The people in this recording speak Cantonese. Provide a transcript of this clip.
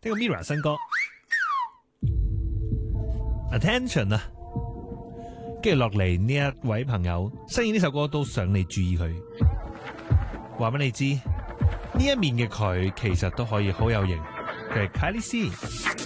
聽個 Mirror 新歌 Attention 啊，跟住落嚟呢一位朋友聲演呢首歌都想你注意佢，話俾你知呢一面嘅佢其實都可以好有型，佢係 Kylie C。